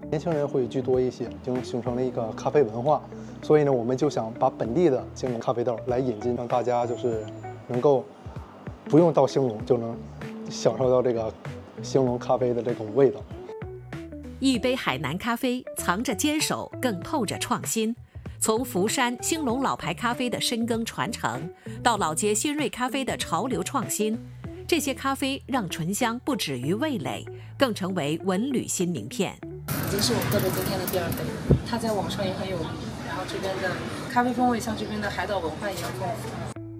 年轻人会居多一些，已经形成了一个咖啡文化。所以呢，我们就想把本地的兴隆咖啡豆来引进，让大家就是能够不用到兴隆就能享受到这个兴隆咖啡的这种味道。 一杯海南咖啡藏着坚守，更透着创新。从福山兴隆老牌咖啡的深耕传承，到老街新锐咖啡的潮流创新，这些咖啡让醇香不止于味蕾，更成为文旅新名片。 已经是我喝的今天的第2杯，它在网上也很有名。然后这边的咖啡风味像这边的海岛文化一样丰富。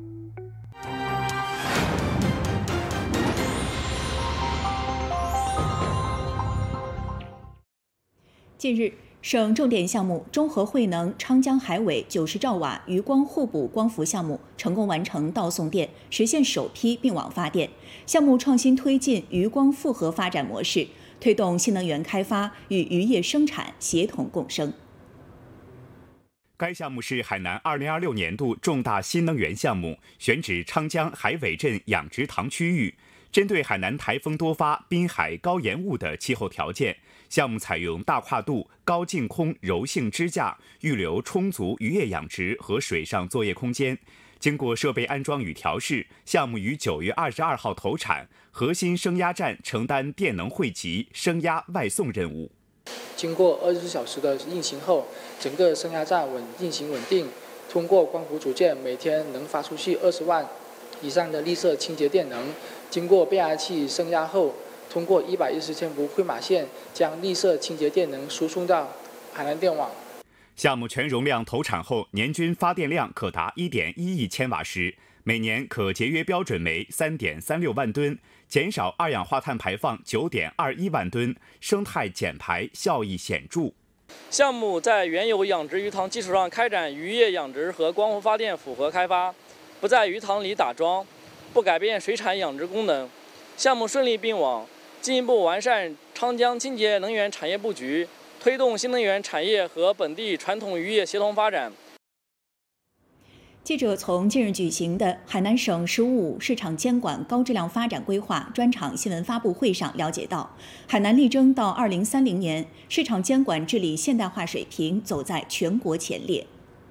近日，省重点项目中和汇能昌江海尾90兆瓦余光互补光伏项目成功完成到送电，实现首批并网发电。项目创新推进余光复合发展模式，推动新能源开发与渔业生产协同共生。 该项目是海南2026年度重大新能源项目，选址昌江海尾镇养殖塘区域。针对海南台风多发、滨海高盐雾的气候条件，项目采用大跨度、高净空柔性支架，预留充足渔业养殖和水上作业空间。经过设备安装与调试，项目于9月22号投产，核心升压站承担电能汇集、升压外送任务。 经过24小时的运行后，整个升压站运行稳定。通过光伏组件，每天能发出去20万以上的绿色清洁电能。经过变压器升压后，通过110千伏灰马线将绿色清洁电能输送到海南电网。 项目全容量投产后，年均发电量可达1.1亿千瓦时，每年可节约标准煤3.36万吨，减少二氧化碳排放9.21万吨，生态减排效益显著。 项目在原有养殖鱼塘基础上开展渔业养殖和光伏发电复合开发，不在鱼塘里打桩，不改变水产养殖功能。项目顺利并网，进一步完善昌江清洁能源产业布局，推动新能源产业和本地传统渔业协同发展。 记者从近日举行的海南省“十五五”市场监管高质量发展规划专场新闻发布会上了解到，海南力争到2030年，市场监管治理现代化水平走在全国前列。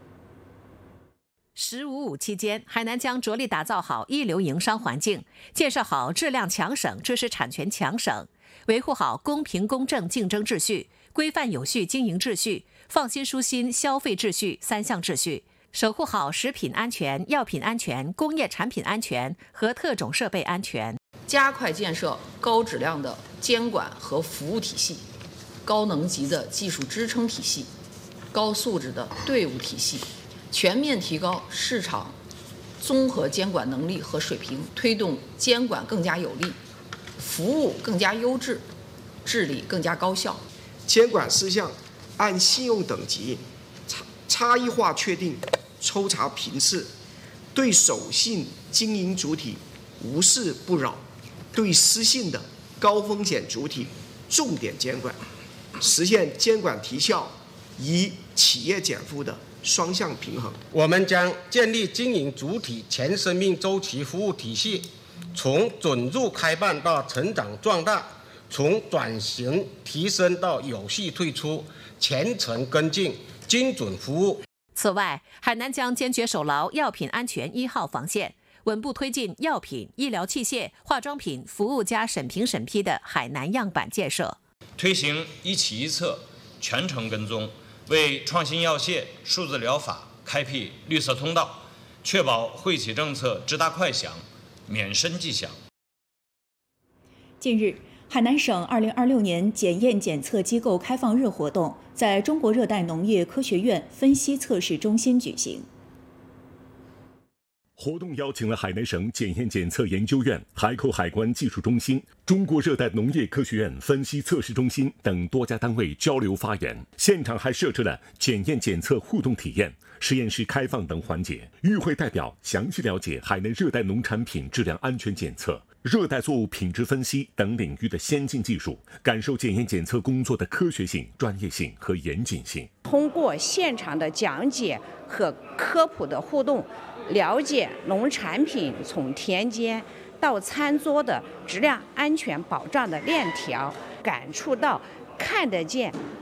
“15.5”期间，海南将着力打造好一流营商环境，建设好质量强省、知识产权强省，维护好公平公正竞争秩序、规范有序经营秩序、放心舒心消费秩序3项秩序，守护好食品安全、药品安全、工业产品安全和特种设备安全， 加快建设高质量的监管和服务体系、高能级的技术支撑体系、高素质的队伍体系，全面提高市场综合监管能力和水平，推动监管更加有力，服务更加优质，治理更加高效。 监管事项按信用等级差异化确定，抽查频次，对守信经营主体无事不扰，对失信的高风险主体重点监管，实现监管提效与企业减负的双向平衡。 我们将建立经营主体全生命周期服务体系，从准入开办到成长壮大，从转型提升到有序退出，全程跟进，精准服务。 此外，海南将坚决守牢药品安全1号防线，稳步推进药品、医疗器械、化妆品服务加审评审批的海南样板建设， 推行一起一策，全程跟踪，为创新药械、数字疗法开辟绿色通道，确保惠企政策直达快响，免申即响。 近日，海南省2026年检验检测机构开放日活动在中国热带农业科学院分析测试中心举行。 活动邀请了海南省检验检测研究院、海口海关技术中心、中国热带农业科学院分析测试中心等多家单位交流发言。现场还设置了检验检测互动体验、实验室开放等环节，与会代表详细了解海南热带农产品质量安全检测、热带作物品质分析等领域的先进技术，感受检验检测工作的科学性、专业性和严谨性。 通过现场的讲解和科普的互动，了解农产品从田间到餐桌的质量安全保障的链条，感触到看得见